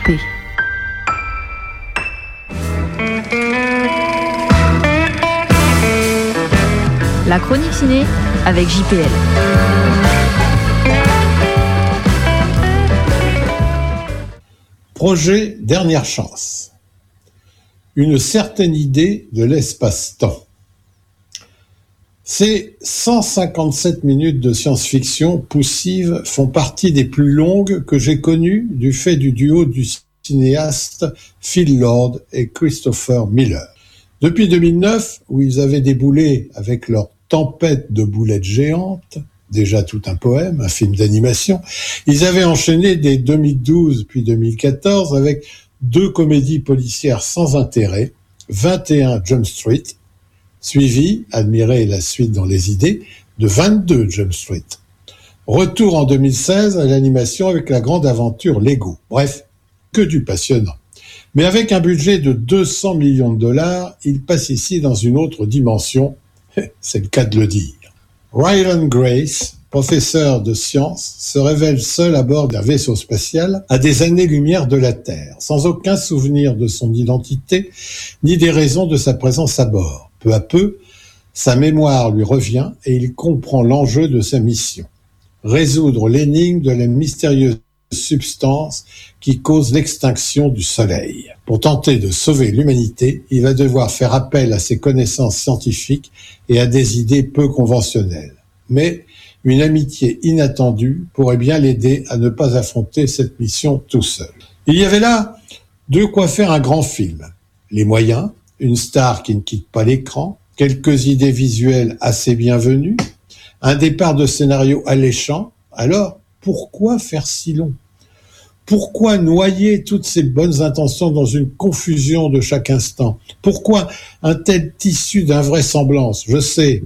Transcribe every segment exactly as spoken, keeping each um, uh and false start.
P. La chronique ciné avec J P L. Projet Dernière Chance. Une certaine idée de l'espace-temps. Ces cent cinquante-sept minutes de science-fiction poussive font partie des plus longues que j'ai connues du fait du duo du cinéaste Phil Lord et Christopher Miller. Depuis deux mille neuf, où ils avaient déboulé avec leur Tempête de boulettes géantes, déjà tout un poème, un film d'animation, ils avaient enchaîné dès deux mille douze puis deux mille quatorze avec deux comédies policières sans intérêt, vingt et un Jump Street, suivi, admirez la suite dans les idées, de vingt-deux Jump Street. Retour en deux mille seize à l'animation avec la grande aventure Lego. Bref, que du passionnant. Mais avec un budget de deux cents millions de dollars, il passe ici dans une autre dimension, c'est le cas de le dire. Ryland Grace, professeur de sciences, se révèle seul à bord d'un vaisseau spatial à des années-lumière de la Terre, sans aucun souvenir de son identité, ni des raisons de sa présence à bord. Peu à peu, sa mémoire lui revient et il comprend l'enjeu de sa mission. Résoudre l'énigme de la mystérieuse substance qui cause l'extinction du Soleil. Pour tenter de sauver l'humanité, il va devoir faire appel à ses connaissances scientifiques et à des idées peu conventionnelles. Mais une amitié inattendue pourrait bien l'aider à ne pas affronter cette mission tout seul. Il y avait là de quoi faire un grand film. Les moyens, une star qui ne quitte pas l'écran, quelques idées visuelles assez bienvenues, un départ de scénario alléchant. Alors, pourquoi faire si long ? Pourquoi noyer toutes ces bonnes intentions dans une confusion de chaque instant ? Pourquoi un tel tissu d'invraisemblance ? Je sais,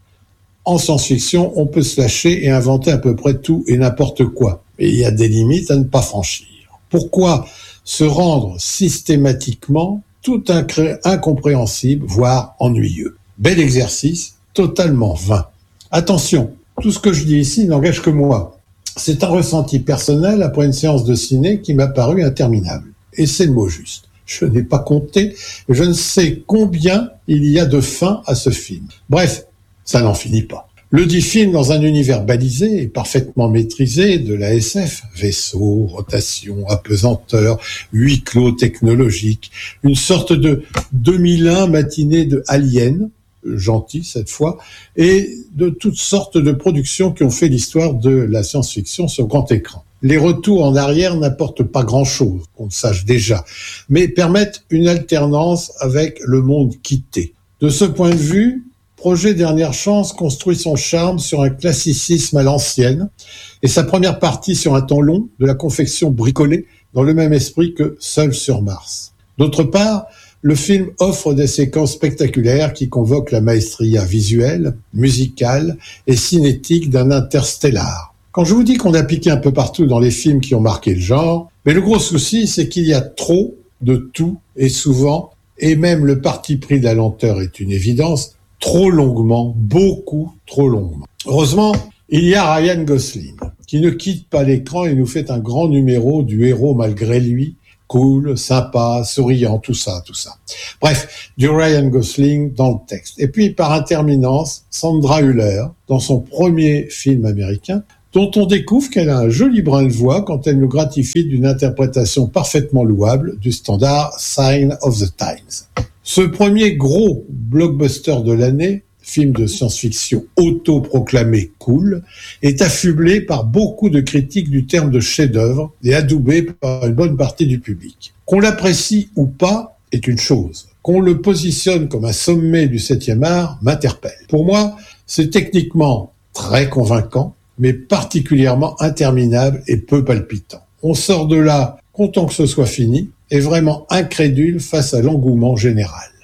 en science-fiction, on peut se lâcher et inventer à peu près tout et n'importe quoi. Et il y a des limites à ne pas franchir. Pourquoi se rendre systématiquement tout incré- incompréhensible, voire ennuyeux ? Bel exercice, totalement vain. Attention, tout ce que je dis ici n'engage que moi. C'est un ressenti personnel après une séance de ciné qui m'a paru interminable. Et c'est le mot juste. Je n'ai pas compté, je ne sais combien il y a de fins à ce film. Bref, ça n'en finit pas. Le dit film dans un univers balisé et parfaitement maîtrisé de la S F, vaisseau, rotation, apesanteur, huis clos technologique, une sorte de deux mille un matinée de Alien, gentil cette fois, et de toutes sortes de productions qui ont fait l'histoire de la science-fiction sur grand écran. Les retours en arrière n'apportent pas grand-chose, qu'on le sache déjà, mais permettent une alternance avec le monde quitté. De ce point de vue, Projet Dernière Chance construit son charme sur un classicisme à l'ancienne, et sa première partie sur un temps long de la confection bricolée dans le même esprit que Seul sur Mars. D'autre part, le film offre des séquences spectaculaires qui convoquent la maestria visuelle, musicale et cinétique d'un Interstellar. Quand je vous dis qu'on a piqué un peu partout dans les films qui ont marqué le genre, mais le gros souci, c'est qu'il y a trop de tout et souvent, et même le parti pris de la lenteur est une évidence, trop longuement, beaucoup trop longuement. Heureusement, il y a Ryan Gosling, qui ne quitte pas l'écran et nous fait un grand numéro du héros malgré lui, cool, sympa, souriant, tout ça, tout ça. Bref, du Ryan Gosling dans le texte. Et puis, par interminence, Sandra Hüller, dans son premier film américain, dont on découvre qu'elle a un joli brin de voix quand elle nous gratifie d'une interprétation parfaitement louable du standard Sign of the Times. Ce premier gros blockbuster de l'année, film de science-fiction autoproclamé cool, est affublé par beaucoup de critiques du terme de chef-d'œuvre et adoubé par une bonne partie du public. Qu'on l'apprécie ou pas est une chose. Qu'on le positionne comme un sommet du septième art m'interpelle. Pour moi, c'est techniquement très convaincant, mais particulièrement interminable et peu palpitant. On sort de là content que ce soit fini et vraiment incrédule face à l'engouement général.